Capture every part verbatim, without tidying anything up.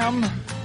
M.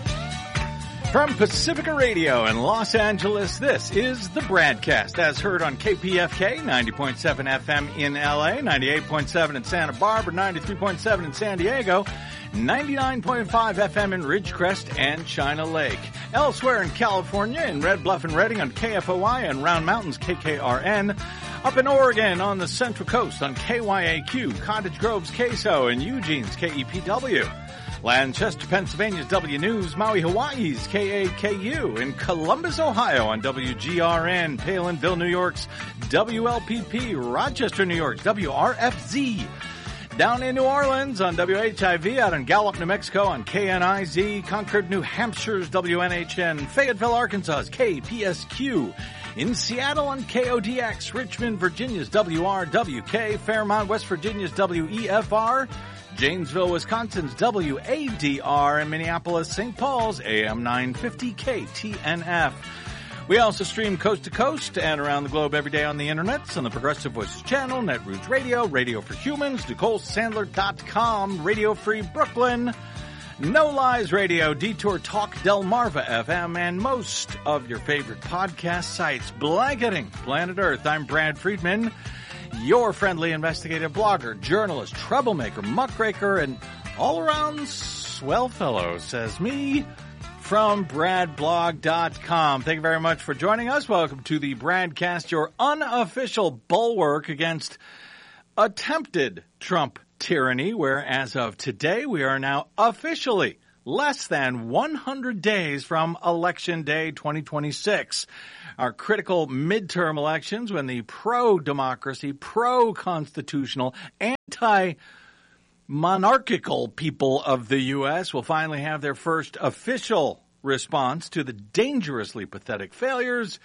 From Pacifica Radio in Los Angeles, this is the Bradcast, as heard on K P F K, ninety point seven F M in L A, ninety-eight point seven in Santa Barbara, ninety-three point seven in San Diego, ninety-nine point five F M in Ridgecrest and China Lake. Elsewhere in California, in Red Bluff and Redding on K F O Y and Round Mountains K K R N. Up in Oregon on the Central Coast on K Y A Q, Cottage Grove's K S O, and Eugene's K E P W. Lancaster, Pennsylvania's W News, Maui, Hawaii's K A K U, in Columbus, Ohio on W G R N, Palinville, New York's W L P P, Rochester, New York's W R F Z, down in New Orleans on W H I V, out in Gallup, New Mexico on K N I Z, Concord, New Hampshire's W N H N, Fayetteville, Arkansas's K P S Q, in Seattle on K O D X, Richmond, Virginia's W R W K, Fairmont, West Virginia's W E F R, Janesville, Wisconsin's W A D R, and Minneapolis, Saint Paul's A M nine fifty K T N F. We also stream coast to coast and around the globe every day on the internet, on the Progressive Voices channel, Netroots Radio, Radio for Humans, Nicole Sandler dot com, Radio Free Brooklyn, No Lies Radio, Detour Talk, Delmarva F M, and most of your favorite podcast sites. Blanketing Planet Earth, I'm Brad Friedman, your friendly investigative blogger, journalist, troublemaker, muckraker, and all-around swell fellow, says me, from brad blog dot com. Thank you very much for joining us. Welcome to the Bradcast, your unofficial bulwark against attempted Trump tyranny, where as of today, we are now officially less than one hundred days from Election Day twenty twenty-six. Our critical midterm elections, when the pro-democracy, pro-constitutional, anti-monarchical people of the U S will finally have their first official response to the dangerously pathetic failures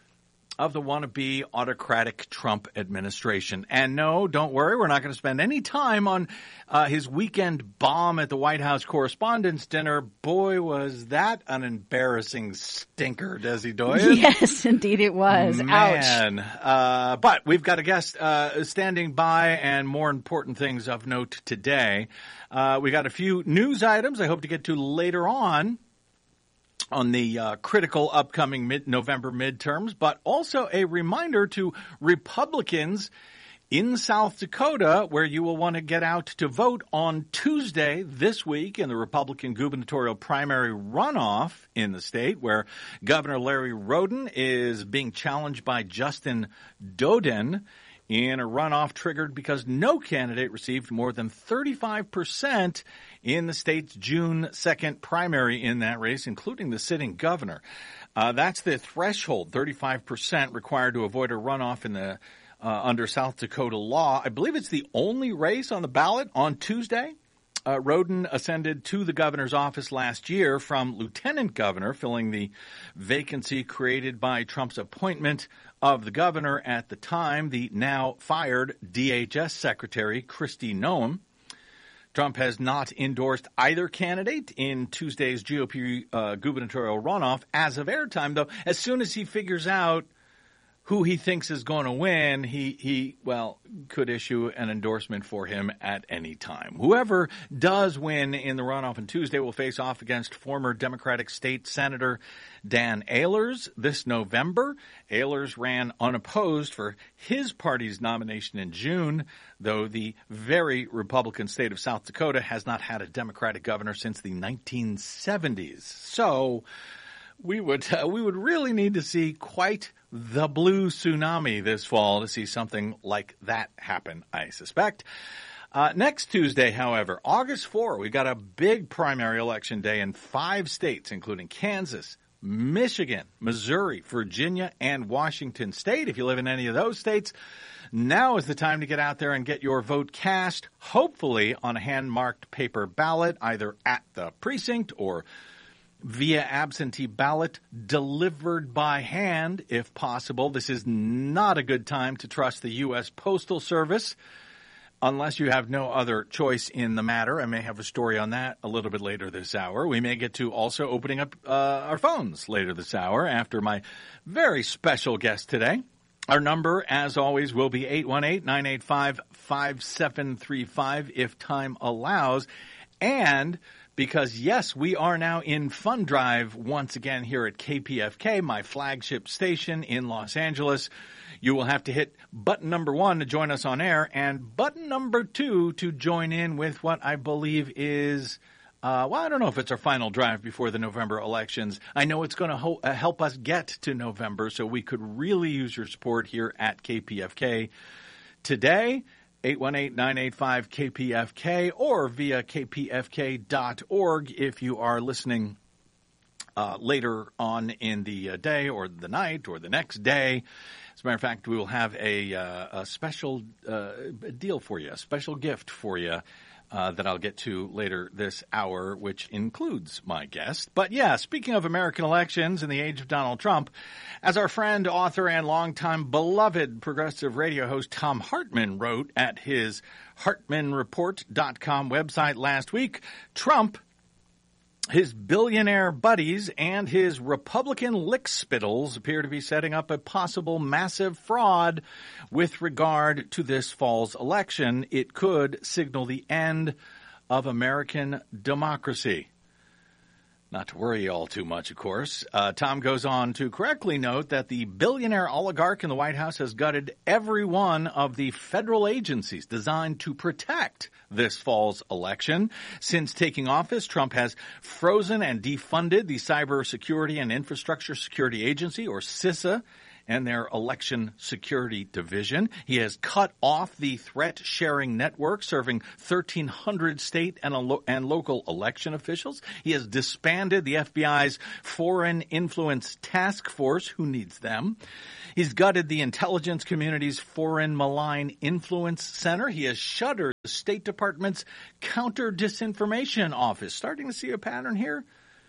of the wannabe autocratic Trump administration. And no, don't worry, we're not going to spend any time on uh, his weekend bomb at the White House Correspondents' Dinner. Boy, was that an embarrassing stinker, Desi Doyen. Yes, indeed it was. Man. Ouch. Uh, but we've got a guest uh, standing by, and more important things of note today. Uh, we got a few news items I hope to get to later on. on the uh, critical upcoming mid-November midterms, but also a reminder to Republicans in South Dakota, where you will want to get out to vote on Tuesday this week in the Republican gubernatorial primary runoff in the state, where Governor Larry Roden is being challenged by Justin Doden in a runoff triggered because no candidate received more than thirty-five percent in the state's June second primary in that race, including the sitting governor. Uh, that's the threshold, thirty-five percent required to avoid a runoff in the uh, under South Dakota law. I believe it's the only race on the ballot on Tuesday. Uh, Roden ascended to the governor's office last year from lieutenant governor, filling the vacancy created by Trump's appointment of the governor at the time, the now fired D H S secretary, Kristi Noem. Trump has not endorsed either candidate in Tuesday's G O P uh, gubernatorial runoff as of airtime, though. As soon as he figures out who he thinks is going to win, he, he, well, could issue an endorsement for him at any time. Whoever does win in the runoff on Tuesday will face off against former Democratic State Senator Dan Ehlers this November. Ehlers ran unopposed for his party's nomination in June, though the very Republican state of South Dakota has not had a Democratic governor since the nineteen seventies. So we would uh, we would really need to see quite the blue tsunami this fall to see something like that happen, I suspect. Uh, next Tuesday, however, August fourth, we've got a big primary election day in five states, including Kansas, Michigan, Missouri, Virginia, and Washington State. If you live in any of those states, now is the time to get out there and get your vote cast, hopefully on a hand-marked paper ballot, either at the precinct or via absentee ballot delivered by hand, if possible. This is not a good time to trust the U S Postal Service unless you have no other choice in the matter. I may have a story on that a little bit later this hour. We may get to also opening up uh, our phones later this hour after my very special guest today. Our number, as always, will be eight one eight, nine eight five, five seven three five if time allows. And because, yes, we are now in Fund Drive once again here at K P F K, my flagship station in Los Angeles. You will have to hit button number one to join us on air and button number two to join in with what I believe is, uh, well, I don't know if it's our final drive before the November elections. I know it's going to ho- uh, help us get to November, so we could really use your support here at K P F K today. eight one eight, nine eight five, K P F K or via k p f k dot org if you are listening uh, later on in the uh, day or the night or the next day. As a matter of fact, we will have a, uh, a special uh, deal for you, a special gift for you uh, that I'll get to later this hour, which includes my guest. But yeah, speaking of American elections in the age of Donald Trump, as our friend, author, and longtime beloved progressive radio host Thom Hartmann wrote at his hartmann report dot com website last week, Trump, his billionaire buddies, and his Republican lickspittles appear to be setting up a possible massive fraud with regard to this fall's election. It could signal the end of American democracy. Not to worry all too much, of course. Uh, Tom goes on to correctly note that the billionaire oligarch in the White House has gutted every one of the federal agencies designed to protect this fall's election. Since taking office, Trump has frozen and defunded the Cybersecurity and Infrastructure Security Agency, or CISA, and their election security division. He has cut off the threat-sharing network serving thirteen hundred state and, lo- and local election officials. He has disbanded the F B I's Foreign Influence Task Force. Who needs them? He's gutted the intelligence community's Foreign Malign Influence Center. He has shuttered the State Department's Counter-Disinformation Office. Starting to see a pattern here?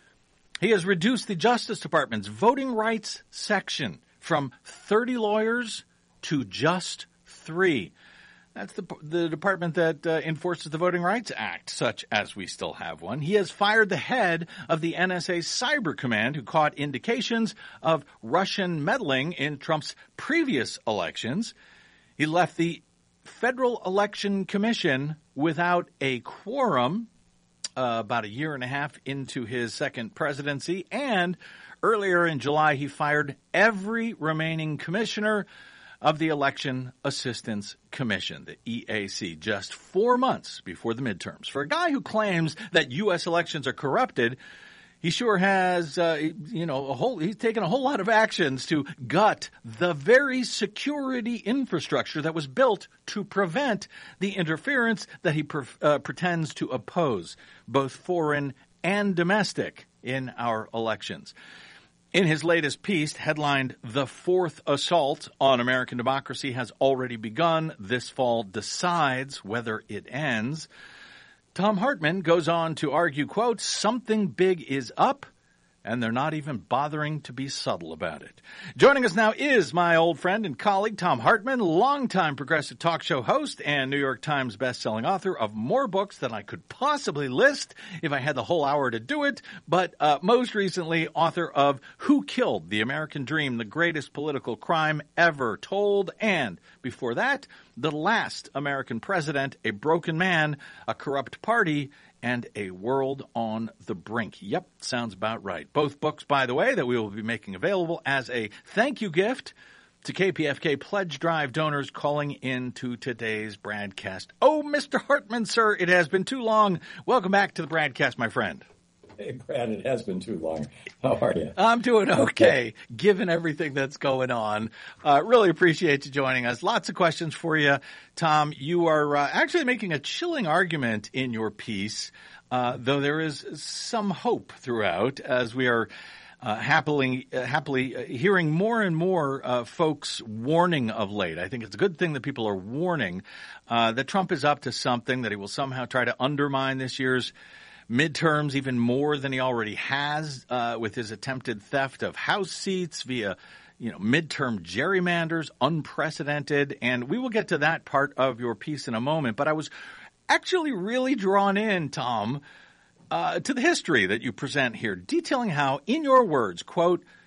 He has reduced the Justice Department's Voting Rights Section from thirty lawyers to just three. That's the the department that uh, enforces the Voting Rights Act, such as we still have one. He has fired the head of the N S A Cyber Command, who caught indications of Russian meddling in Trump's previous elections. He left the Federal Election Commission without a quorum uh, about a year and a half into his second presidency, and earlier in July, he fired every remaining commissioner of the Election Assistance Commission, the E A C, just four months before the midterms. For a guy who claims that U S elections are corrupted, he sure has, uh, you know, a whole, he's taken a whole lot of actions to gut the very security infrastructure that was built to prevent the interference that he pre- uh, pretends to oppose, both foreign and domestic, in our elections. In his latest piece, headlined "The Fourth Assault on American Democracy Has Already Begun. This Fall Decides Whether It Ends," Thom Hartmann goes on to argue, quote, "Something big is up, and they're not even bothering to be subtle about it." Joining us now is my old friend and colleague, Thom Hartmann, longtime progressive talk show host and New York Times bestselling author of more books than I could possibly list if I had the whole hour to do it, but uh, most recently author of Who Killed the American Dream, the Greatest Political Crime Ever Told, and before that, The Last American President, A Broken Man, A Corrupt Party, and A World on the Brink. Yep, sounds about right. Both books, by the way, that we will be making available as a thank you gift to K P F K Pledge Drive donors calling into today's broadcast. Oh, Mister Hartmann, sir, it has been too long. Welcome back to the broadcast, my friend. Hey, Brad, it has been too long. How are you? I'm doing okay, given everything that's going on. Uh, really appreciate you joining us. Lots of questions for you, Tom. You are uh, actually making a chilling argument in your piece, uh, though there is some hope throughout as we are uh, happily uh, happily uh, hearing more and more uh, folks warning of late. I think it's a good thing that people are warning uh, that Trump is up to something, that he will somehow try to undermine this year's midterms even more than he already has uh, with his attempted theft of House seats via, you know, midterm gerrymanders, unprecedented. And we will get to that part of your piece in a moment. But I was actually really drawn in, Tom, uh, to the history that you present here, detailing how, in your words, quote,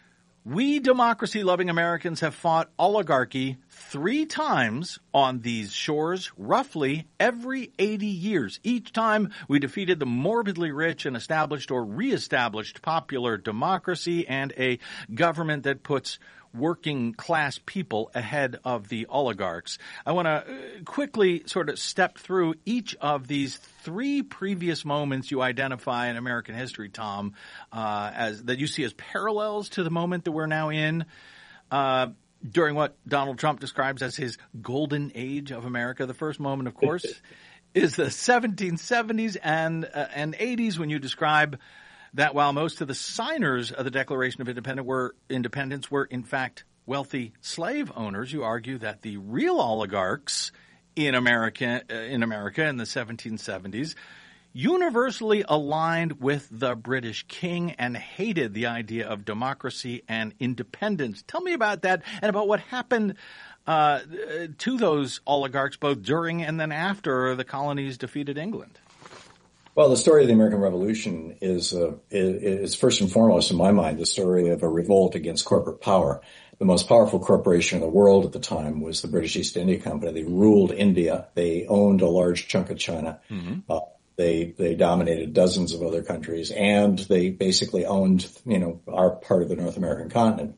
We democracy-loving Americans have fought oligarchy three times on these shores, roughly every eighty years. Each time we defeated the morbidly rich and established or reestablished popular democracy and a government that puts working class people ahead of the oligarchs. I want to quickly sort of step through each of these three previous moments you identify in American history, Tom, uh, as that you see as parallels to the moment that we're now in, uh, during what Donald Trump describes as his golden age of America. The first moment, of course, is the seventeen seventies and uh, and eighties, when you describe that while most of the signers of the Declaration of Independence were, Independence were in fact wealthy slave owners, you argue that the real oligarchs in America, uh, in America in the seventeen seventies universally aligned with the British king and hated the idea of democracy and independence. Tell me about that and about what happened uh, to those oligarchs both during and then after the colonies defeated England. Well, the story of the American Revolution is, uh, is, is first and foremost, in my mind, the story of a revolt against corporate power. The most powerful corporation in the world at the time was the British East India Company. They ruled India. They owned a large chunk of China. Mm-hmm. Uh, they they dominated dozens of other countries, and they basically owned, you know, our part of the North American continent.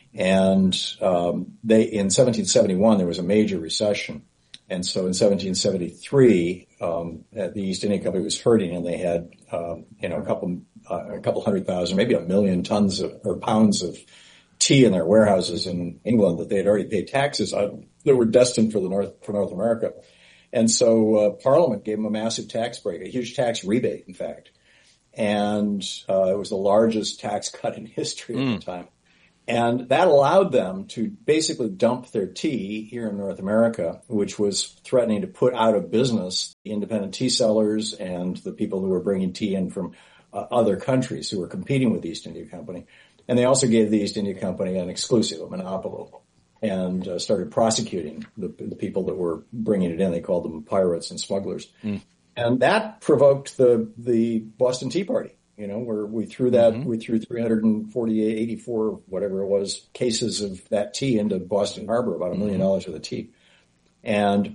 And um, they in seventeen seventy-one there was a major recession. And so in seventeen seventy-three, um, the East India Company was hurting, and they had, um, you know, a couple, uh, a couple hundred thousand, maybe a million tons of, or pounds of tea in their warehouses in England that they had already paid taxes on that were destined for the North, for North America. And so, uh, Parliament gave them a massive tax break, a huge tax rebate, in fact. And, uh, it was the largest tax cut in history at mm. the time. And that allowed them to basically dump their tea here in North America, which was threatening to put out of business the independent tea sellers and the people who were bringing tea in from uh, other countries who were competing with the East India Company. And they also gave the East India Company an exclusive, a monopoly, and uh, started prosecuting the, the people that were bringing it in. They called them pirates and smugglers. Mm. And that provoked the the Boston Tea Party. You know, where we threw that, mm-hmm. we threw three hundred forty-eight, eighty-four, whatever it was, cases of that tea into Boston Harbor, about a million dollars worth of tea. And,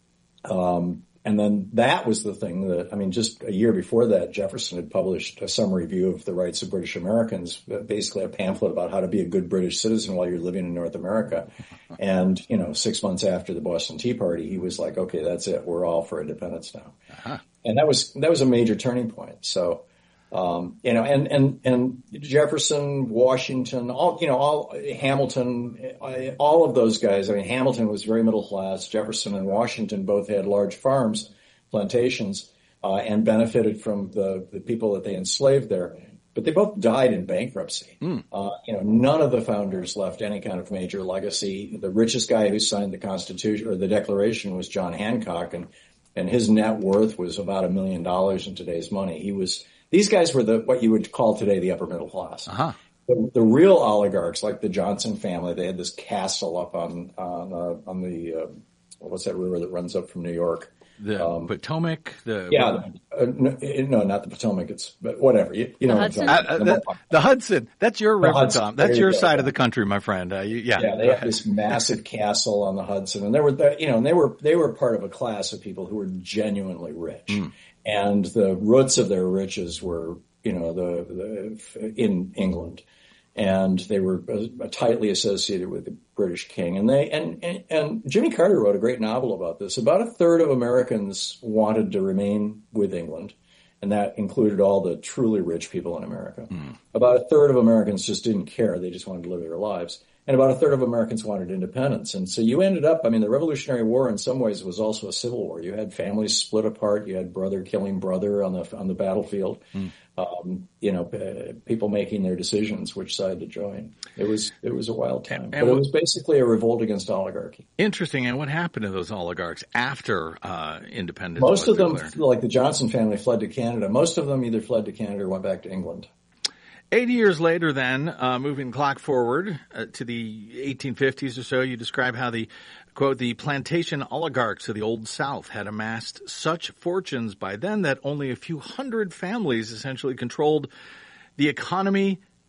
um, and then that was the thing that, I mean, just a year before that, Jefferson had published a summary view of the rights of British Americans, basically a pamphlet about how to be a good British citizen while you're living in North America. And, you know, six months after the Boston Tea Party, he was like, okay, that's it. We're all for independence now. Uh-huh. And that was, that was a major turning point. So, Um, you know, and, and, and Jefferson, Washington, all, you know, all, Hamilton, all of those guys. I mean, Hamilton was very middle class. Jefferson and Washington both had large farms, plantations, uh, and benefited from the, the people that they enslaved there. But they both died in bankruptcy. Mm. Uh, you know, none of the founders left any kind of major legacy. The richest guy who signed the Constitution or the Declaration was John Hancock, and, and his net worth was about a million dollars in today's money. He was, These guys were the what you would call today the upper middle class. Uh-huh. The, the real oligarchs, like the Johnson family, they had this castle up on on uh, on the uh, what's that river that runs up from New York? The um, Potomac. The yeah, uh, no, no, not the Potomac. It's but whatever. You, you the know, Hudson. Uh, uh, the, the Hudson. That's your river, Hudson. Tom. That's you your go. side of the country, my friend. Uh, you, yeah, yeah. They had this massive castle on the Hudson, and they were, you know, and they were they were part of a class of people who were genuinely rich, mm. and the roots of their riches were, you know, the, the in England, and they were uh, tightly associated with the British king. And they and, and and Jimmy Carter wrote a great novel about this. About a third of Americans wanted to remain with England, and that included all the truly rich people in America. Mm. About a third of Americans just didn't care; they just wanted to live their lives. And about a third of Americans wanted independence. And so you ended up, I mean, the Revolutionary War in some ways was also a civil war. You had families split apart. You had brother killing brother on the on the battlefield. Mm. Um, you know, uh, people making their decisions which side to join. It was it was a wild time. And, and but it was basically a revolt against oligarchy. Interesting. And what happened to those oligarchs after uh, independence? Most of them, declared? like the Johnson family, fled to Canada. Most of them either fled to Canada or went back to England. Eighty years later, then, uh, moving the clock forward uh, to the eighteen fifties or so, you describe how the, quote, the plantation oligarchs of the Old South had amassed such fortunes by then that only a few hundred families essentially controlled the economy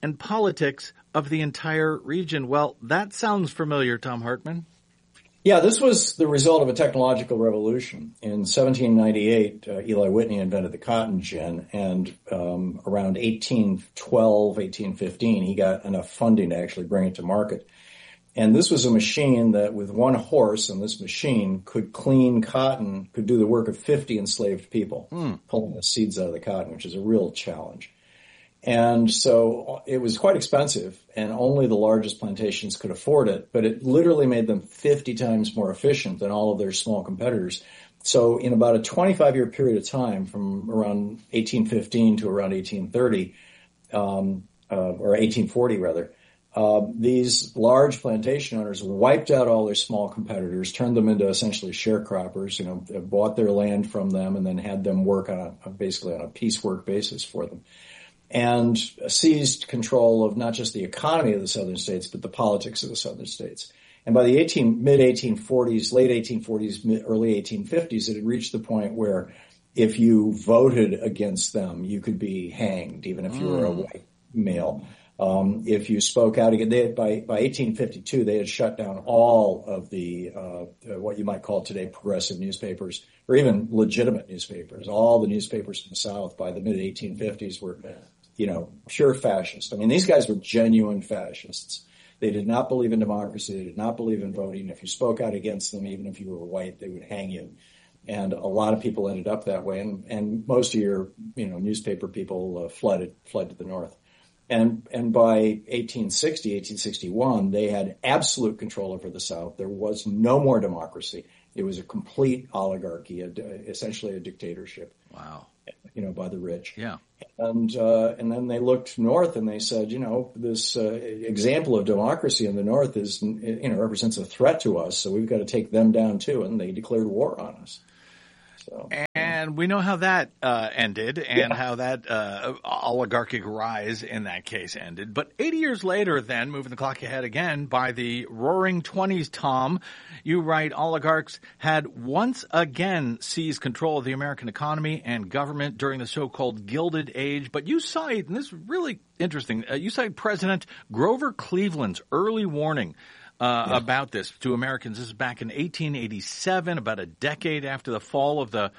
and politics of the entire region. Well, that sounds familiar, Thom Hartmann. Yeah, this was the result of a technological revolution. In seventeen ninety-eight, uh, Eli Whitney invented the cotton gin, and um, around eighteen twelve, eighteen fifteen, he got enough funding to actually bring it to market. And this was a machine that, with one horse and this machine, could clean cotton, could do the work of fifty enslaved people, mm. pulling the seeds out of the cotton, which is a real challenge. And so it was quite expensive, and only the largest plantations could afford it, but it literally made them fifty times more efficient than all of their small competitors. So in about a twenty-five year period of time, from around eighteen fifteen to around eighteen thirty, um, uh, or eighteen forty rather, uh, these large plantation owners wiped out all their small competitors, turned them into essentially sharecroppers, you know, bought their land from them and then had them work on a, basically on a piecework basis for them, and seized control of not just the economy of the southern states, but the politics of the southern states. And by the eighteen, mid eighteen forties, late eighteen forties, mid, early eighteen fifties, it had reached the point where if you voted against them, you could be hanged, even if you were a white male. Um, if you spoke out again, they had, by, by eighteen fifty-two, they had shut down all of the, uh, what you might call today progressive newspapers, or even legitimate newspapers. All the newspapers in the South by the mid eighteen fifties were, you know, pure fascist. I mean, these guys were genuine fascists. They did not believe in democracy. They did not believe in voting. If you spoke out against them, even if you were white, they would hang you. And a lot of people ended up that way. And, and most of your, you know, newspaper people uh, fled, fled to the north. And, and by eighteen sixty, eighteen sixty-one, they had absolute control over the South. There was no more democracy. It was a complete oligarchy, a, essentially a dictatorship. Wow. You know, by the rich. Yeah. And, uh, and then they looked north and they said, you know, this, uh, example of democracy in the north is, you know, represents a threat to us. So we've got to take them down too. And they declared war on us. So, and we know how that uh, ended and yeah. how that uh, oligarchic rise in that case ended. But eighty years later, then, moving the clock ahead again, by the roaring twenties, Tom, you write, oligarchs had once again seized control of the American economy and government during the so-called Gilded Age. But you cite, and this is really interesting, uh, you cite President Grover Cleveland's early warning Uh, yeah. about this to Americans. This is back in eighteen eighty-seven, about a decade after the fall of the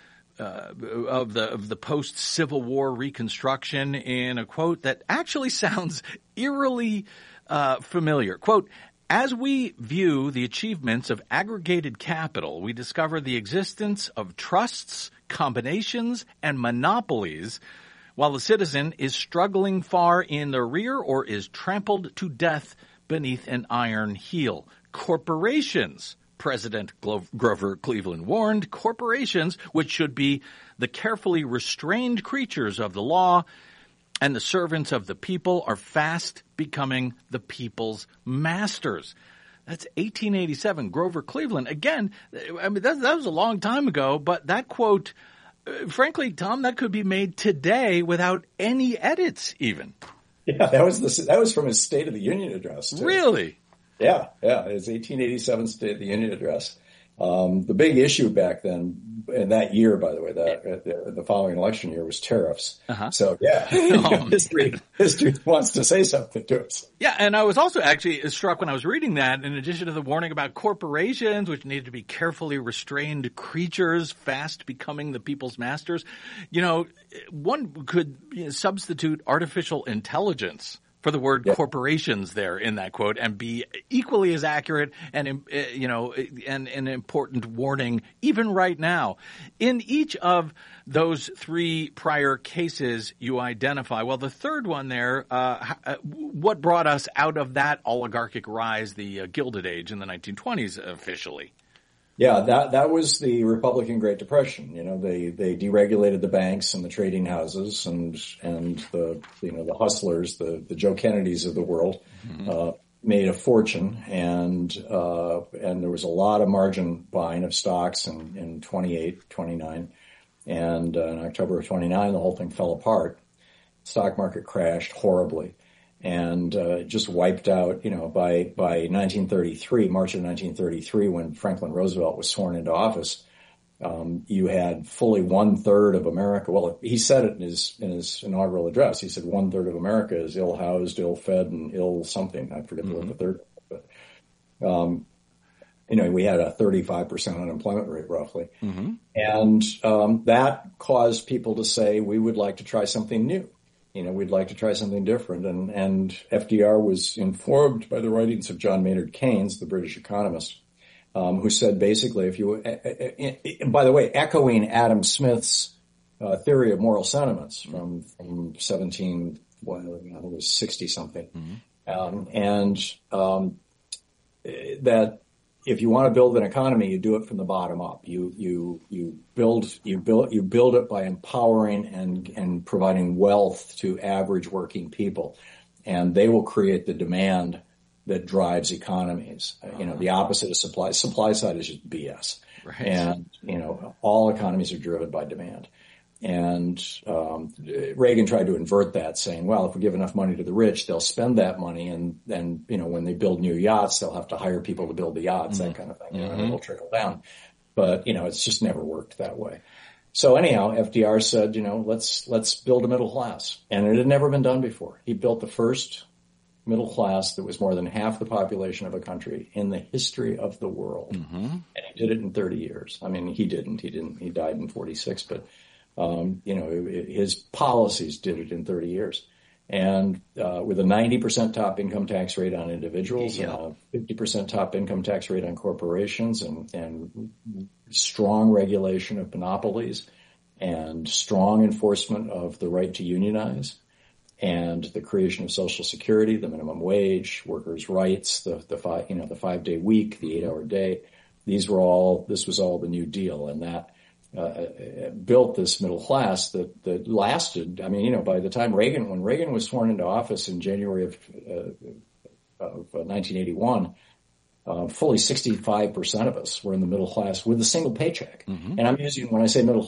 uh, of the of the post-Civil War Reconstruction, in a quote that actually sounds eerily uh, familiar. Quote, "As we view the achievements of aggregated capital, we discover the existence of trusts, combinations, and monopolies, while the citizen is struggling far in the rear or is trampled to death beneath an iron heel. Corporations," President Glo- Grover Cleveland warned, corporations, which should be the carefully restrained creatures of the law and the servants of the people, are fast becoming the people's masters. That's eighteen eighty-seven, Grover Cleveland. Again, I mean, that, that was a long time ago, but that quote, uh, frankly, Tom, that could be made today without any edits even. Yeah, that was the, that was from his State of the Union address, too. Really? Yeah, yeah. His eighteen eighty-seven State of the Union address. Um, the big issue back then, and that year, by the way, that the, the following election year, was tariffs. Uh-huh. So, yeah, oh, history, history wants to say something to us. Yeah, and I was also actually struck when I was reading that, in addition to the warning about corporations, which needed to be carefully restrained creatures, fast becoming the people's masters, you know, one could you know, substitute artificial intelligence for the word yep. corporations there in that quote and be equally as accurate and, you know, and an important warning even right now. In each of those three prior cases you identify, well, the third one there, uh, what brought us out of that oligarchic rise, the uh, Gilded Age in the nineteen twenties officially? Yeah, that that was the Republican Great Depression. You know, they they deregulated the banks and the trading houses and and the you know the hustlers, the the Joe Kennedys of the world, mm-hmm. uh, made a fortune, and uh, and there was a lot of margin buying of stocks in in twenty-eight, twenty-nine, and uh, in October of twenty-nine, the whole thing fell apart. Stock market crashed horribly. And uh, just wiped out, you know, by by nineteen thirty-three, March of nineteen thirty-three, when Franklin Roosevelt was sworn into office, Um, you had fully one third of America. Well, he said it in his in his inaugural address. He said one third of America is ill housed, ill fed, and ill something. I forget mm-hmm. what the third. But um, you know, we had a thirty-five percent unemployment rate roughly, mm-hmm. and um, that caused people to say we would like to try something new. You know, we'd like to try something different. And and F D R was informed by the writings of John Maynard Keynes, the British economist. Um, who said basically, if you, and by the way, echoing Adam Smith's uh, theory of moral sentiments from from seventeen, well, I think it was sixty something, mm-hmm. um, and um, that if you want to build an economy, you do it from the bottom up. You you you build you build you build it by empowering and and providing wealth to average working people, and they will create the demand that drives economies. Uh, you know, the opposite of supply. Supply side is just B S. Right. And, you know, all economies are driven by demand. And um, Reagan tried to invert that, saying, well, if we give enough money to the rich, they'll spend that money. And then, you know, when they build new yachts, they'll have to hire people to build the yachts, mm-hmm. that kind of thing. You know, mm-hmm. and it'll trickle down. But, you know, it's just never worked that way. So anyhow, F D R said, you know, let's let's build a middle class. And it had never been done before. He built the first middle class that was more than half the population of a country in the history of the world. Mm-hmm. And he did it in thirty years. I mean, he didn't. He didn't. He died in forty-six. But, um, you know, it, his policies did it in thirty years. And uh, with a ninety percent top income tax rate on individuals, yeah. and a fifty percent top income tax rate on corporations, and, and strong regulation of monopolies, and strong enforcement of the right to unionize, and the creation of Social Security, the minimum wage, workers' rights, the the five you know the five day week, the eight hour day. These were all this was all the New Deal, and that uh, built this middle class that that lasted. I mean, you know, by the time Reagan, when Reagan was sworn into office in January of, uh, of nineteen eighty-one, uh, fully sixty-five percent of us were in the middle class with a single paycheck. Mm-hmm. And I'm using when I say middle